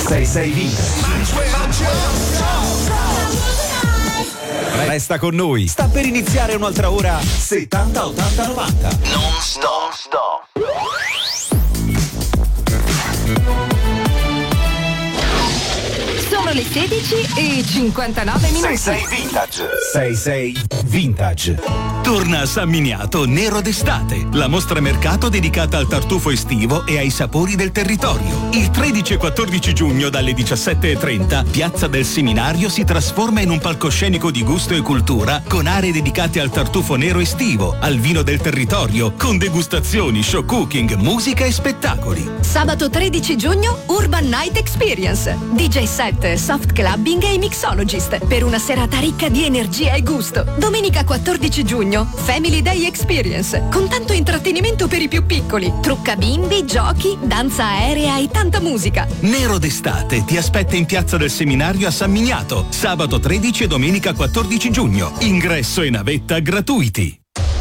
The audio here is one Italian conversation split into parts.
66 Vintage. Resta con noi, sta per iniziare un'altra ora 70 80 90. Non stop. Sono le 16:59. 66 Vintage. 66 Vintage. Torna a San Miniato Nero d'estate, la mostra mercato dedicata al tartufo estivo e ai sapori del territorio. Il 13 e 14 giugno dalle 17:30 Piazza del Seminario si trasforma in un palcoscenico di gusto e cultura con aree dedicate al tartufo nero estivo, al vino del territorio, con degustazioni, show cooking, musica e spettacoli. Sabato 13 giugno Urban Night Experience, DJ set, soft clubbing e mixologist per una serata ricca di energia e gusto. Domenica 14 giugno Family Day Experience, con tanto intrattenimento per i più piccoli, trucca bimbi, giochi, danza aerea e tanta musica. Nero d'estate ti aspetta in Piazza del Seminario a San Miniato, sabato 13 e domenica 14 giugno. Ingresso e navetta gratuiti.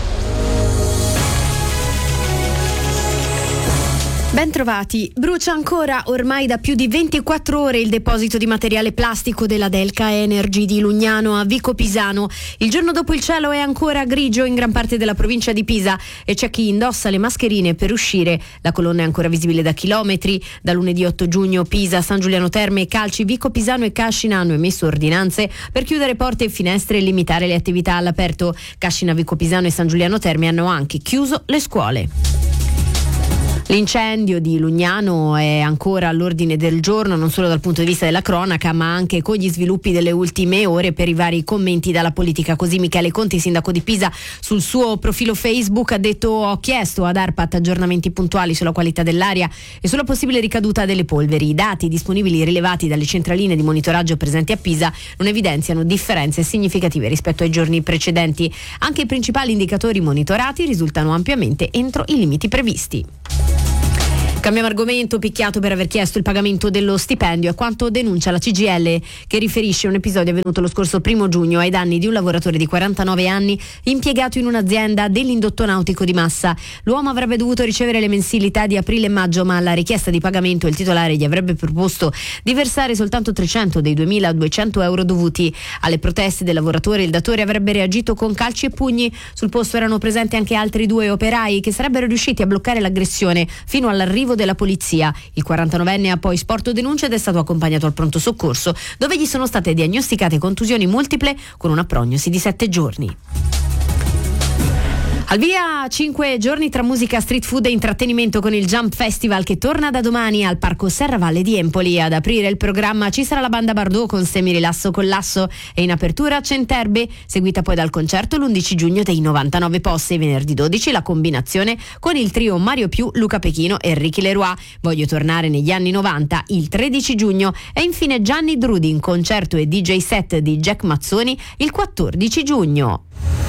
Ben trovati. Brucia ancora ormai da più di 24 ore il deposito di materiale plastico della Delca Energy di Lugnano a Vico Pisano. Il giorno dopo il cielo è ancora grigio in gran parte della provincia di Pisa e c'è chi indossa le mascherine per uscire. La colonna è ancora visibile da chilometri. Da lunedì 8 giugno Pisa, San Giuliano Terme e Calci, Vico Pisano e Cascina hanno emesso ordinanze per chiudere porte e finestre e limitare le attività all'aperto. Cascina, Vico Pisano e San Giuliano Terme hanno anche chiuso le scuole. L'incendio di Lugnano è ancora all'ordine del giorno, non solo dal punto di vista della cronaca, ma anche con gli sviluppi delle ultime ore per i vari commenti dalla politica. Così Michele Conti, sindaco di Pisa, sul suo profilo Facebook ha detto: ho chiesto ad ARPAT aggiornamenti puntuali sulla qualità dell'aria e sulla possibile ricaduta delle polveri. I dati disponibili rilevati dalle centraline di monitoraggio presenti a Pisa non evidenziano differenze significative rispetto ai giorni precedenti. Anche i principali indicatori monitorati risultano ampiamente entro i limiti previsti. Cambiamo argomento. Picchiato per aver chiesto il pagamento dello stipendio è quanto denuncia la CGIL, che riferisce un episodio avvenuto lo scorso 1 giugno ai danni di un lavoratore di 49 anni impiegato in un'azienda dell'indotto nautico di Massa. L'uomo avrebbe dovuto ricevere le mensilità di aprile e maggio, ma alla richiesta di pagamento il titolare gli avrebbe proposto di versare soltanto 300 dei 2.200 euro dovuti. Alle proteste del lavoratore il datore avrebbe reagito con calci e pugni. Sul posto erano presenti anche altri 2 operai che sarebbero riusciti a bloccare l'aggressione fino all'arrivo della polizia. Il 49enne ha poi sporto denuncia ed è stato accompagnato al pronto soccorso, dove gli sono state diagnosticate contusioni multiple con una prognosi di 7 giorni. Al via 5 giorni tra musica, street food e intrattenimento con il Jump Festival, che torna da domani al Parco Serravalle di Empoli. Ad aprire il programma ci sarà la banda Bardot con Semirilasso Collasso e in apertura Centerbe, seguita poi dal concerto l'11 giugno dei 99 Posse. Venerdì 12 la combinazione con il trio Mario Più, Luca Pechino e Ricky Leroy. Voglio tornare negli anni 90 il 13 giugno e infine Gianni Drudi in concerto e DJ set di Jack Mazzoni il 14 giugno.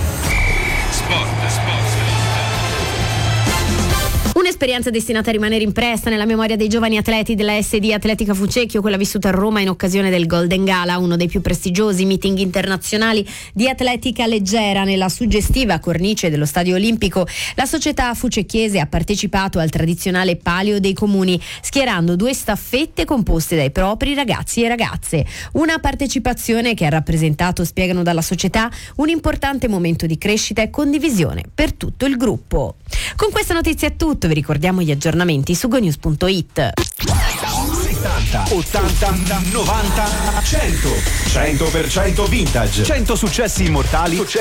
Un'esperienza destinata a rimanere impressa nella memoria dei giovani atleti della SD Atletica Fucecchio, quella vissuta a Roma in occasione del Golden Gala, uno dei più prestigiosi meeting internazionali di atletica leggera. Nella suggestiva cornice dello Stadio Olimpico, la società fucecchiese ha partecipato al tradizionale palio dei comuni, schierando 2 staffette composte dai propri ragazzi e ragazze. Una partecipazione che ha rappresentato, spiegano dalla società, un importante momento di crescita e condivisione per tutto il gruppo. Con questa notizia è tutto, vi ricordiamo gli aggiornamenti su gonews.it. 70, 80, 90, 100. 100% vintage. 100 successi immortali